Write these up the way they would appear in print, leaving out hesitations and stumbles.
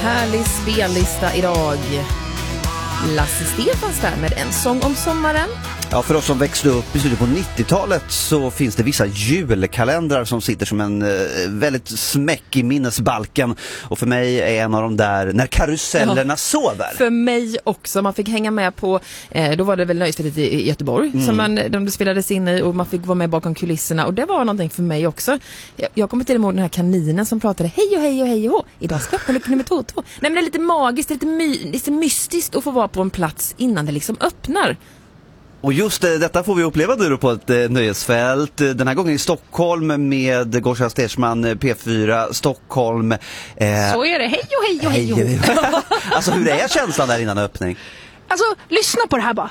Härlig spellista idag. Lasse Stefans där med En sång om sommaren. Ja, för oss som växte upp i slutet på 90-talet så finns det vissa julkalendrar som sitter som en väldigt smäck i minnesbalken. Och för mig är en av de där när karusellerna sover. För mig också. Man fick hänga med på, då var det väl Nöjesfältet i Göteborg som de spelades in i och man fick vara med bakom kulisserna. Och det var någonting för mig också. Jag kommer till ihåg den här kaninen som pratade hej och hej och hej och hå. Idag ska jag nummer 2. Nej, men det är lite magiskt, lite mystiskt att få vara på en plats innan det liksom öppnar. Och just detta får vi uppleva nu på ett nöjesfält. Den här gången i Stockholm med Gorsa Stersman, P4 Stockholm. Så är det. Hej och hej och hej och hej. Alltså hur är känslan där innan öppning? Alltså, lyssna på det här bara.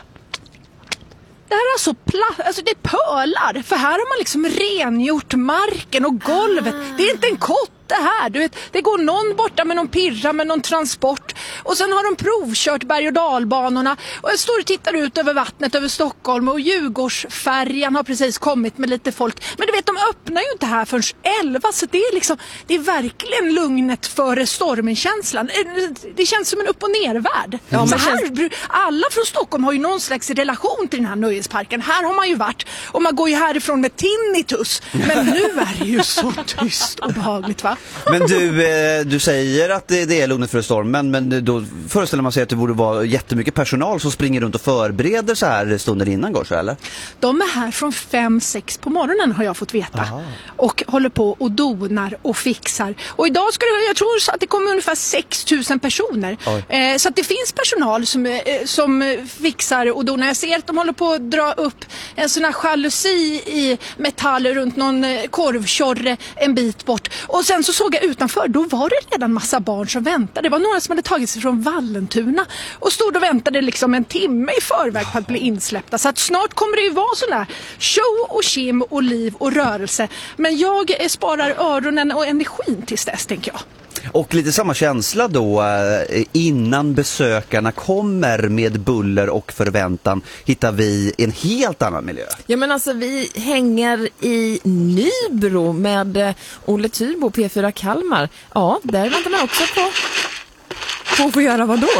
Det här är alltså alltså det pölar. För här har man liksom rengjort marken och golvet. Det är inte en kott det här. Du vet, det går någon borta med någon pirra med någon transport. Och sen har de provkört berg- och dalbanorna. Och jag står och tittar ut över vattnet över Stockholm. Och Djurgårdsfärjan har precis kommit med lite folk. Men du vet, de öppnar ju inte här förrän 11. Så det är liksom, det är verkligen lugnet före stormen-känslan. Det känns som en upp- och nervärld. Ja, så här, alla från Stockholm har ju någon slags relation till den här nöjesparken. Här har man ju varit. Och man går ju härifrån med tinnitus. Men nu är det ju så tyst och behagligt, va? Men du säger att det är lugnet för stormen, men då föreställer man sig att det borde vara jättemycket personal som springer runt och förbereder så här stunder innan går så, eller? De är här från 5-6 på morgonen har jag fått veta. Aha. Och håller på och donar och fixar. Och idag jag tror att det kommer ungefär 6 000 personer. Så att det finns personal som fixar och donar. Jag ser att de håller på att dra upp en sån här jalusi i metall runt någon korvkörre en bit bort. Och sen så såg jag utanför, då var det redan massa barn som väntade. Det var några som hade tagit sig från Vallentuna och stod och väntade liksom en timme i förväg på att bli insläppta. Så att snart kommer det ju vara sån där show och kim och liv och rörelse. Men jag sparar öronen och energin tills dess, tänker jag. Och lite samma känsla då innan besökarna kommer med buller och förväntan hittar vi en helt annan miljö. Ja, men alltså vi hänger i Nybro med Olle Tyrbo, P4 Kalmar. Ja, där väntar man också på att få göra vad då?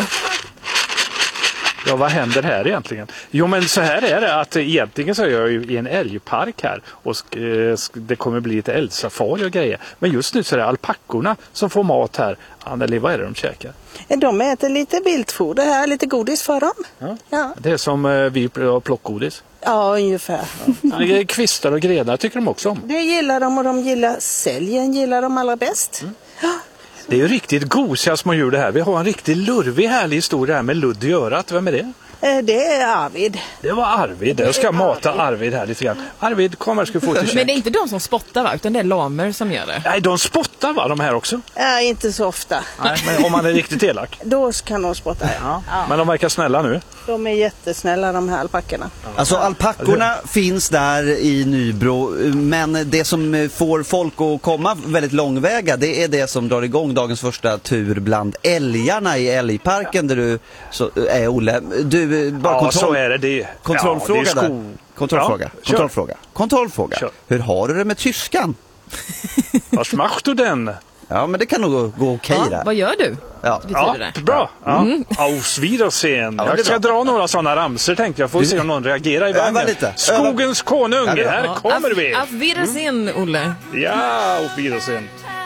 Ja, vad händer här egentligen? Jo, men så här är det att egentligen så är jag ju i en älgpark här och det kommer bli lite älgsafari och grejer. Men just nu så är det alpackorna som får mat här. Anneli, vad är det de käkar? De äter lite viltfoder här, lite godis för dem. Ja. Det är som vi plockgodis. Ja, ungefär. Ja. Kvistar och grenar tycker de också om. Det gillar de och de gillar säljen, gillar de allra bäst. Ja. Det är ju riktigt gosiga små djur det här. Vi har en riktigt lurvig härlig historia här med ludd i örat. Vem är det? Det är Arvid. Det var Arvid. Jag ska mata Arvid här lite grann. Arvid, kom här, ska vi få till käk. Men det är inte de som spottar, va? Utan det är lamer som gör det. Nej, de spottar, va? De här också? Inte så ofta. Nej, men om man är riktigt elak. Då kan de spotta, ja. Men de verkar snälla nu. De är jättesnälla, de här alpackorna. Alltså alpackorna finns där i Nybro, men det som får folk att komma väldigt långväga, det är det som drar igång dagens första tur bland älgarna i älgparken där du är Olle. Du, bara så är det. Kontrollfråga det är där. Kontrollfråga. Kör. Hur har du det med tyskan? Was machst du denn? Ja, men det kan nog gå okej där. Vad gör du? Ja, det. Bra. Ja. Auf Wiedersehen. Ja, jag ska dra några sådana ramser, tänkte jag. Får se om någon reagerar i vagnen. Skogens konung, här kommer vi. Auf Wiedersehen, Olle. Ja, auf Wiedersehen.